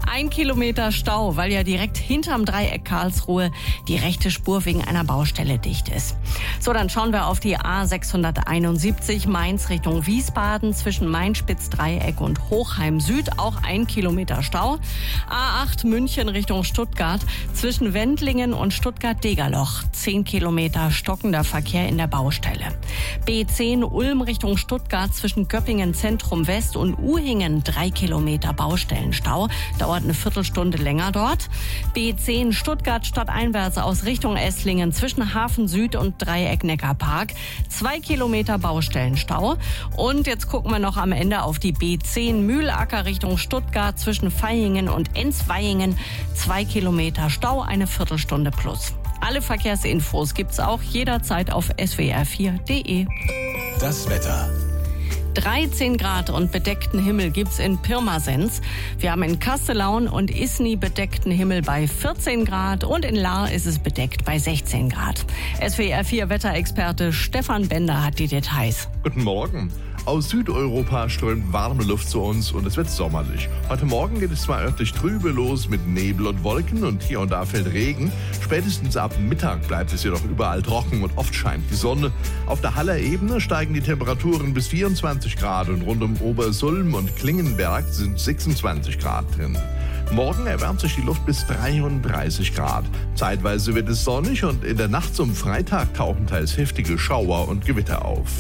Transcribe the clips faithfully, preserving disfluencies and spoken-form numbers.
Ein Kilometer Stau, weil ja direkt hinterm Dreieck Karlsruhe die rechte Spur wegen einer Baustelle dicht ist. So, dann schauen wir auf die A sechshunderteinundsiebzig Mainz Richtung Wiesbaden zwischen Main-Spitz-Dreieck und Hochheim Süd. Auch ein Kilometer Stau. A acht München Richtung Stuttgart zwischen Wendlingen und Stuttgart-Degerloch. Zehn Kilometer stockender Verkehr in der Baustelle. B zehn Ulm Richtung Stuttgart zwischen Göppingen Zentrum West und Uhingen. Drei Kilometer Baustellenstau. Dauert eine Viertelstunde länger dort. B zehn Stuttgart stadteinwärts aus Richtung Esslingen zwischen Hafen Süd und Dreieck Neckarpark. Zwei Kilometer Baustellenstau. Und jetzt gucken wir noch am Ende auf die B zehn Mühlacker Richtung Stuttgart zwischen Vaihingen und Ensweihingen. Zwei Kilometer Stau, eine Viertelstunde plus. Alle Verkehrsinfos gibt's auch jederzeit auf s w r vier punkt d e. Das Wetter. dreizehn Grad und bedeckten Himmel gibt's in Pirmasens. Wir haben in Kastelaun und Isny bedeckten Himmel bei vierzehn Grad und in Lahr ist es bedeckt bei sechzehn Grad. S W R vier Wetterexperte Stefan Bender hat die Details. Guten Morgen. Aus Südeuropa strömt warme Luft zu uns und es wird sommerlich. Heute Morgen geht es zwar örtlich trübe los mit Nebel und Wolken und hier und da fällt Regen. Spätestens ab Mittag bleibt es jedoch überall trocken und oft scheint die Sonne. Auf der Haller Ebene steigen die Temperaturen bis vierundzwanzig Grad und rund um Obersulm und Klingenberg sind sechsundzwanzig Grad drin. Morgen erwärmt sich die Luft bis dreiunddreißig Grad. Zeitweise wird es sonnig und in der Nacht zum Freitag tauchen teils heftige Schauer und Gewitter auf.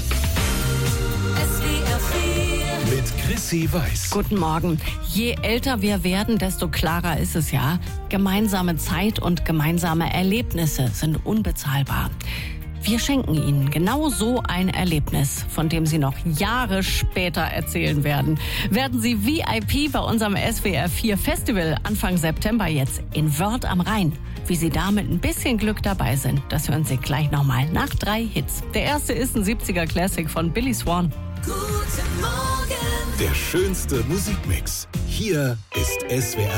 Mit Chrissy Weiß. Guten Morgen. Je älter wir werden, desto klarer ist es ja. Gemeinsame Zeit und gemeinsame Erlebnisse sind unbezahlbar. Wir schenken Ihnen genau so ein Erlebnis, von dem Sie noch Jahre später erzählen werden. Werden Sie V I P bei unserem S W R vier Festival Anfang September jetzt in Wörth am Rhein. Wie Sie da mit ein bisschen Glück dabei sind, das hören Sie gleich nochmal nach drei Hits. Der erste ist ein siebziger Classic von Billy Swan. Guten Morgen. Der schönste Musikmix. Hier ist S W R